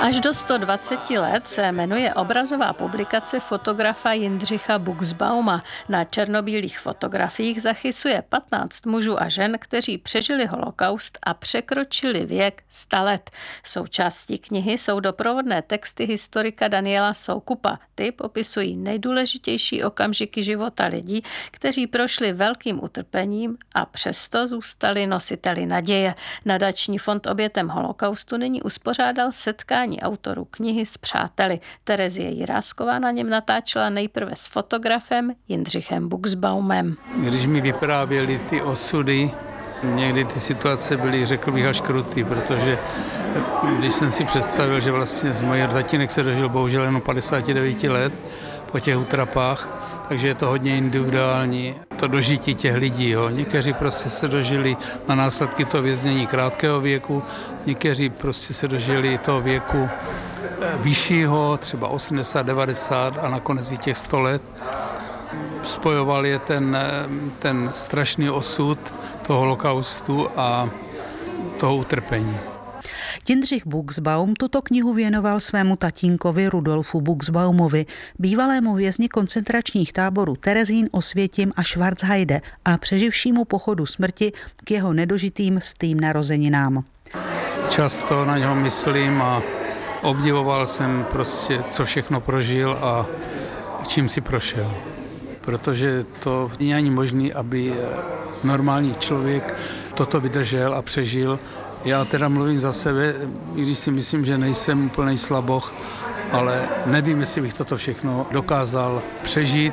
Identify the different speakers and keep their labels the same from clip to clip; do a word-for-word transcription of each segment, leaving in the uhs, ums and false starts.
Speaker 1: Až do sto dvacet let se jmenuje obrazová publikace fotografa Jindřicha Buxbauma. Na černobílých fotografiích zachycuje patnáct mužů a žen, kteří přežili holokaust a překročili věk sta let. Součástí knihy jsou doprovodné texty historika Daniela Soukupa. Ty popisují nejdůležitější okamžiky života lidí, kteří prošli velkým utrpením a přesto zůstali nositeli naděje. Nadační fond obětem holokaustu nyní uspořádal setkání autorů knihy s přáteli. Terezie Jirásková na něm natáčela nejprve s fotografem Jindřichem Buxbaumem.
Speaker 2: Když mi vyprávěli ty osudy, někdy ty situace byly, řekl bych, až krutý, protože když jsem si představil, že vlastně z moje tatínek se dožil bohužel jenom padesát devět let po těch útrapách, takže je to hodně individuální, to dožití těch lidí. Jo. Někteří prostě se dožili na následky toho věznění krátkého věku, někteří prostě se dožili toho věku vyššího, třeba osmdesát, devadesát a nakonec i těch sto let. Spojoval je ten, ten strašný osud toho holokaustu a toho utrpení.
Speaker 3: Jindřich Buxbaum tuto knihu věnoval svému tatínkovi Rudolfu Buxbaumovi, bývalému vězni koncentračních táborů Terezín, Osvětim a Schwarzheide a přeživšímu pochodu smrti k jeho nedožitým stým narozeninám.
Speaker 2: Často na něho myslím a obdivoval jsem prostě, co všechno prožil a čím si prošel. Protože to není ani možné, aby normální člověk toto vydržel a přežil. Já teda mluvím za sebe, i když si myslím, že nejsem úplný slaboch, ale nevím, jestli bych toto všechno dokázal přežít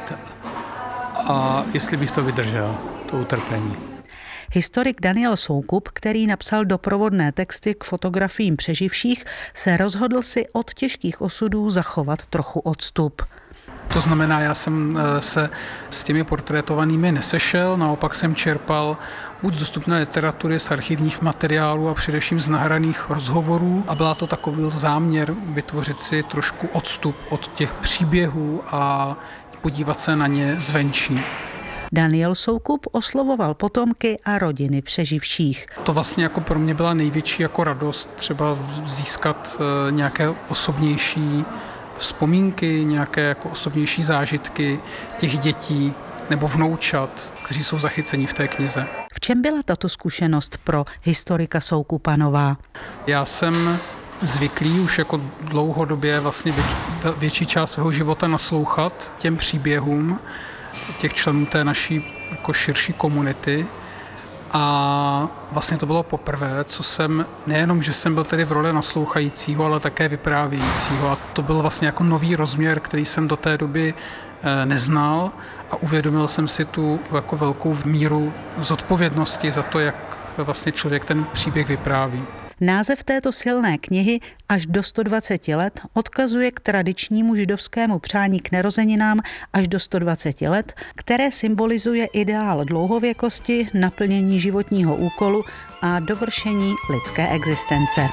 Speaker 2: a jestli bych to vydržel, to utrpení.
Speaker 3: Historik Daniel Soukup, který napsal doprovodné texty k fotografiím přeživších, se rozhodl si od těžkých osudů zachovat trochu odstup.
Speaker 4: To znamená, já jsem se s těmi portrétovanými nesešel, naopak jsem čerpal buď z dostupné literatury, z archivních materiálů a především z nahraných rozhovorů a byla to takový záměr vytvořit si trošku odstup od těch příběhů a podívat se na ně zvenčí.
Speaker 3: Daniel Soukup oslovoval potomky a rodiny přeživších.
Speaker 4: To vlastně jako pro mě byla největší jako radost třeba získat nějaké osobnější vzpomínky, nějaké jako osobnější zážitky těch dětí nebo vnoučat, kteří jsou zachyceni v té knize.
Speaker 3: V čem byla tato zkušenost pro historika Soukupa nová?
Speaker 4: Já jsem zvyklý už jako dlouhodobě vlastně větší část svého života naslouchat těm příběhům těch členů té naší jako širší komunity. A vlastně to bylo poprvé, co jsem, nejenom, že jsem byl tedy v roli naslouchajícího, ale také vyprávějícího. A to byl vlastně jako nový rozměr, který jsem do té doby neznal a uvědomil jsem si tu jako velkou míru zodpovědnosti za to, jak vlastně člověk ten příběh vypráví.
Speaker 3: Název této silné knihy Až do sto dvacet let odkazuje k tradičnímu židovskému přání k narozeninám až do sto dvacet let, které symbolizuje ideál dlouhověkosti, naplnění životního úkolu a dovršení lidské existence.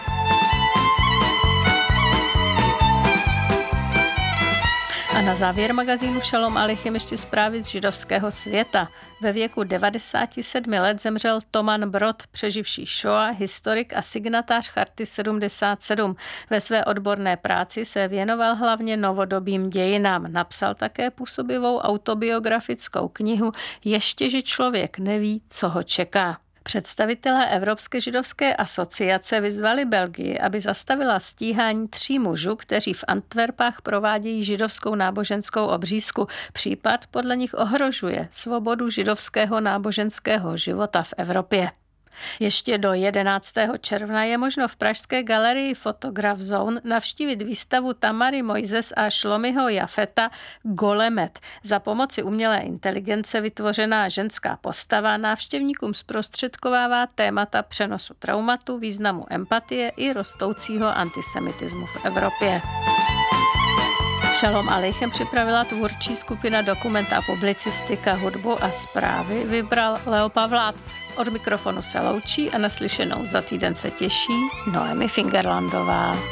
Speaker 1: A na závěr magazínu Šalom Alichem ještě zprávy z židovského světa. Ve věku devadesát sedm let zemřel Toman Brod, přeživší Shoa, historik a signatář Charty sedmdesát sedm. Ve své odborné práci se věnoval hlavně novodobým dějinám. Napsal také působivou autobiografickou knihu Ještě, že člověk neví, co ho čeká. Představitelé Evropské židovské asociace vyzvali Belgii, aby zastavila stíhání tří mužů, kteří v Antwerpách provádějí židovskou náboženskou obřízku. Případ podle nich ohrožuje svobodu židovského náboženského života v Evropě. Ještě do jedenáctého června je možno v pražské galerii Photograph Zone navštívit výstavu Tamary Mojzes a Shlomiho Jafeta Golemet. Za pomoci umělé inteligence vytvořená ženská postava návštěvníkům zprostředkovává témata přenosu traumatu, významu empatie i rostoucího antisemitismu v Evropě. Šalom Alichem připravila tvůrčí skupina Dokumenta a publicistika, hudbu a zprávy vybral Leo Pavlát. Od mikrofonu se loučí a naslyšenou za týden se těší Noemi Fingerlandová.